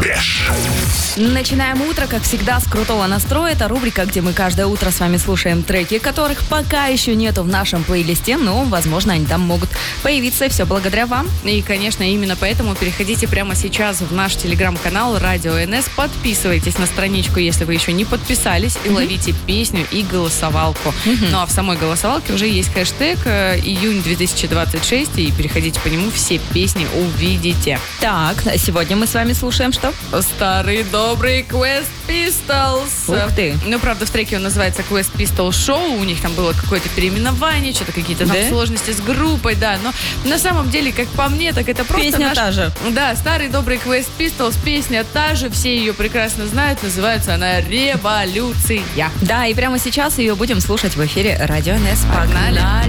Фреш. Начинаем утро, как всегда, с крутого настроя. Это рубрика, где мы каждое утро с вами слушаем треки, которых пока еще нету в нашем плейлисте, но, возможно, они там могут появиться, и все благодаря вам. И, конечно, именно поэтому переходите прямо сейчас в наш телеграм-канал Радио НС, подписывайтесь на страничку, если вы еще не подписались, и ловите песню и голосовалку. Ну, а в самой голосовалке уже есть хэштег июнь 2026, и переходите по нему, все песни увидите. Так, сегодня мы с вами слушаем что? Старый добрый Quest Pistols. Ух ты. Ну, правда, в треке он называется Quest Pistols Show. У них там было какое-то переименование, что-то какие-то там сложности с группой, да. Но на самом деле, как по мне, так это просто песня та же. Да, старый добрый Quest Pistols. Песня та же, все ее прекрасно знают. Называется она «Революция». Да, и прямо сейчас ее будем слушать в эфире Радио НС. Погнали.